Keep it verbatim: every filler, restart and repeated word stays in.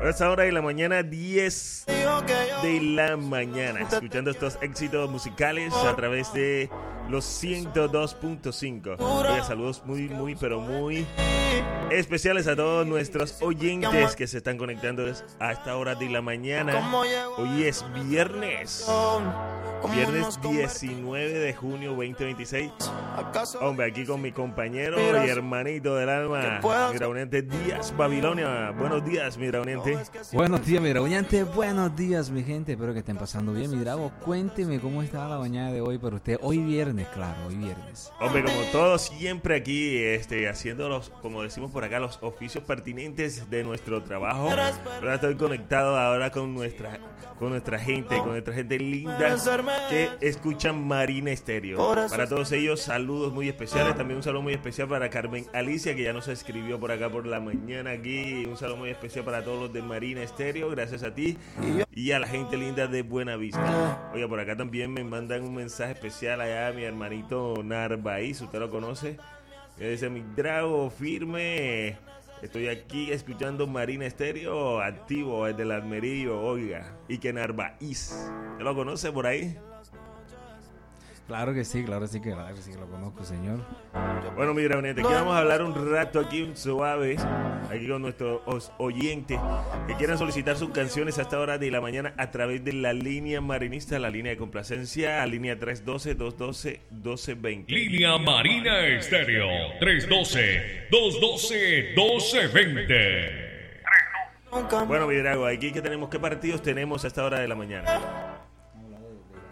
A esta hora de la mañana, diez de la mañana, escuchando estos éxitos musicales a través de los ciento dos punto cinco. Oiga, saludos muy, muy, pero muy especiales a todos nuestros oyentes que se están conectando a esta hora de la mañana. Hoy es viernes, viernes diecinueve de junio veinte veintiséis. Hombre, aquí con mi compañero y hermanito del alma, mi reuniente Díaz Babilonia. Buenos días, mi reuniente. Buenos días, mi reuniente. Buenos días, mi gente. Espero que estén pasando bien. Mi Drago, cuénteme cómo está la mañana de hoy para usted. Hoy viernes, claro, hoy viernes. Hombre, como todos, siempre aquí este, haciendo los, como decimos por acá, los oficios pertinentes de nuestro trabajo. Ahora estoy conectado ahora con nuestra, con nuestra gente, con nuestra gente linda que escuchan Marina Estéreo. Para todos ellos, saludos muy especiales. También un saludo muy especial para Carmen Alicia, que ya nos escribió por acá por la mañana aquí. Un saludo muy especial para todos los de Marina Estéreo, gracias a ti y a la gente linda de Buena Vista. Oiga, por acá también me mandan un mensaje especial allá a mi hermanito Narváez, usted lo conoce, que dice: mi Drago firme, estoy aquí escuchando Marina Estéreo activo desde el Almerillo, oiga, y que Narváez, ¿usted lo conoce por ahí? Claro que sí, claro sí que, claro que sí que lo conozco, señor. Bueno, mi reuniente, aquí vamos a hablar un rato aquí, un suave, aquí con nuestros oyentes que quieran solicitar sus canciones a esta hora de la mañana a través de la línea marinista, la línea de complacencia, a línea tres uno dos, dos uno dos, uno dos dos cero. Línea Marina Estéreo, tres uno dos, dos uno dos, uno dos dos cero. Bueno, mi Drago, aquí que tenemos, ¿qué partidos tenemos a esta hora de la mañana?